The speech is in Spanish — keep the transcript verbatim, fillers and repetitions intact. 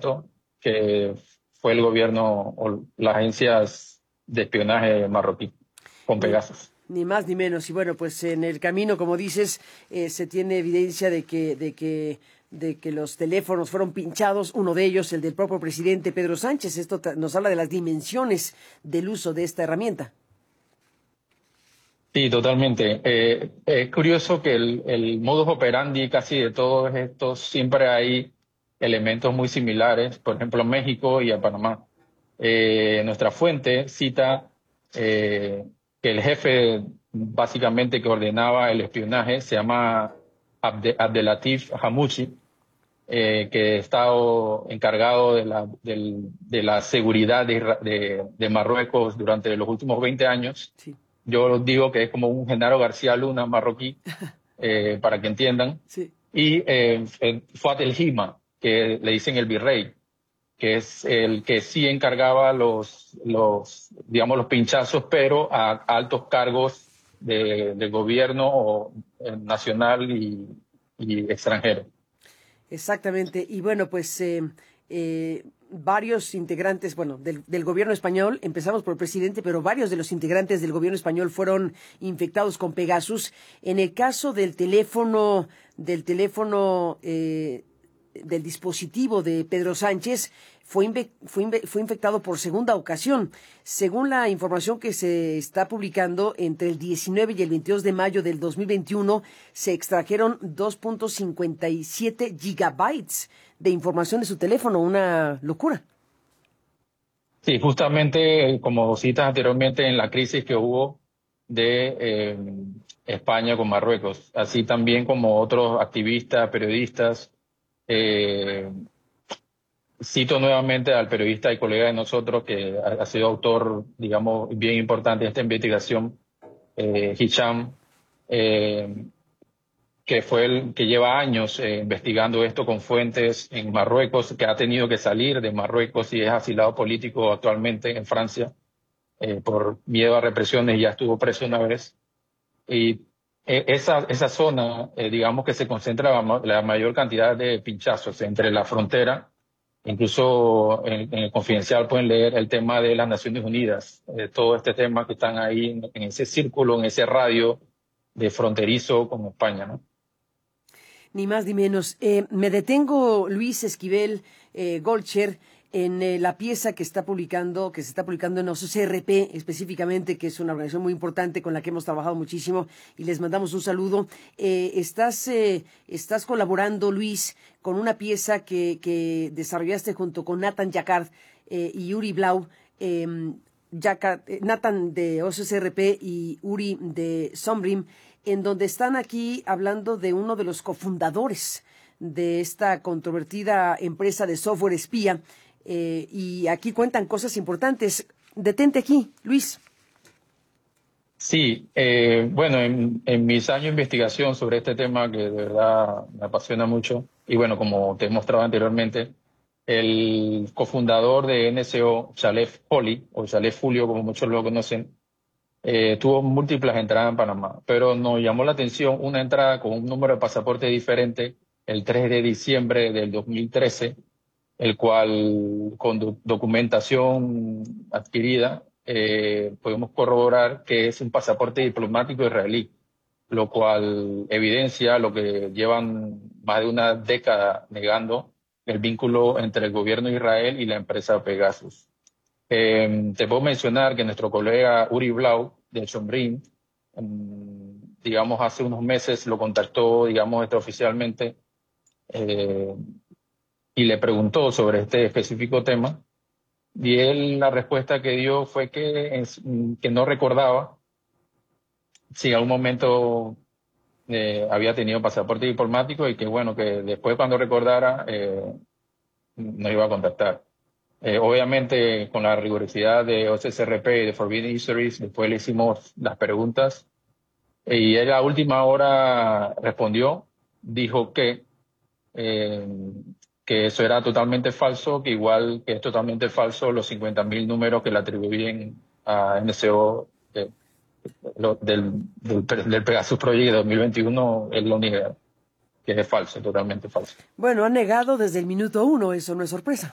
cuento que fue el gobierno o las agencias de espionaje marroquí con Ni, Pegasus. ni más ni menos. Y bueno, pues en el camino, como dices, eh, se tiene evidencia de que, de que, de que los teléfonos fueron pinchados, uno de ellos, el del propio presidente Pedro Sánchez. Esto nos habla de las dimensiones del uso de esta herramienta. Sí, totalmente. Eh, es curioso que el, el modus operandi casi de todos estos siempre hay elementos muy similares, por ejemplo, a México y a Panamá. Eh, nuestra fuente cita eh, que el jefe básicamente que ordenaba el espionaje se llama Abde- Abdelatif Hamouchi, eh, que ha estado encargado de la, del- de la seguridad de, Isra- de de Marruecos durante los últimos veinte años. Sí, Yo digo que es como un Genaro García Luna marroquí, eh, para que entiendan. sí. Y eh, eh, Fuat el Hima, que le dicen el virrey, que es el que sí encargaba los, los digamos, los pinchazos, pero a, a altos cargos de, del gobierno o, eh, nacional y, y extranjero. Exactamente. Y bueno, pues eh, eh, varios integrantes, bueno, del, del gobierno español, empezamos por el presidente, pero varios de los integrantes del gobierno español fueron infectados con Pegasus. En el caso del teléfono, del teléfono, eh, del dispositivo de Pedro Sánchez, fue, inve- fue, inve- fue infectado por segunda ocasión. Según la información que se está publicando, entre el diecinueve y el veintidós de mayo del dos mil veintiuno se extrajeron dos punto cincuenta y siete gigabytes de información de su teléfono. Una locura. Sí, justamente, eh, como citas anteriormente, en la crisis que hubo de eh, España con Marruecos, así también como otros activistas, periodistas. eh, Cito nuevamente al periodista y colega de nosotros que ha, ha sido autor, digamos, bien importante de esta investigación, eh, Hicham, eh, que fue el que lleva años eh, investigando esto con fuentes en Marruecos, que ha tenido que salir de Marruecos y es asilado político actualmente en Francia, eh, por miedo a represiones, ya estuvo preso una vez. Y eh, esa, esa zona, eh, digamos que se concentra la, ma- la mayor cantidad de pinchazos entre la frontera. Incluso en, en el Confidencial pueden leer el tema de las Naciones Unidas, eh, todo este tema que están ahí en, en ese círculo, en ese radio de fronterizo con España, ¿no? Ni más ni menos. Eh, me detengo, Luis Esquivel eh, Golcher, en eh, la pieza que está publicando, que se está publicando en O C R P específicamente, que es una organización muy importante con la que hemos trabajado muchísimo y les mandamos un saludo. Eh, estás, eh, estás colaborando, Luis, con una pieza que, que desarrollaste junto con Nathan Jacquard eh, y Uri Blau. Eh, Jacquard, eh, Nathan de O C R P y Uri de Sombrim, en donde están aquí hablando de uno de los cofundadores de esta controvertida empresa de software espía, eh, y aquí cuentan cosas importantes. Detente aquí, Luis. Sí, eh, bueno, en, en mis años de investigación sobre este tema que de verdad me apasiona mucho, y bueno, como te he mostrado anteriormente, el cofundador de N S O, Shalef Poli, o Shalef Julio, como muchos lo conocen, eh, tuvo múltiples entradas en Panamá, pero nos llamó la atención una entrada con un número de pasaporte diferente el tres de diciembre del dos mil trece, el cual con do- documentación adquirida eh, podemos corroborar que es un pasaporte diplomático israelí, lo cual evidencia lo que llevan más de una década negando, el vínculo entre el gobierno de Israel y la empresa Pegasus. Eh, te puedo mencionar que nuestro colega Uri Blau de Chonbrin, mm, digamos, hace unos meses lo contactó, digamos, extraoficialmente, eh, y le preguntó sobre este específico tema. Y él la respuesta que dio fue que, es- que no recordaba si en algún momento eh, había tenido pasaporte diplomático y que, bueno, que después cuando recordara eh, nos iba a contactar. Eh, obviamente, con la rigurosidad de O C C R P y de Forbidden Histories, después le hicimos las preguntas y él a última hora respondió, dijo que, eh, que eso era totalmente falso, que igual que es totalmente falso los cincuenta mil números que le atribuyen a N S O eh, lo- del, del, del Pegasus Project de dos mil veintiuno, él lo niega, que es falso, totalmente falso. Bueno, han negado desde el minuto uno, eso no es sorpresa.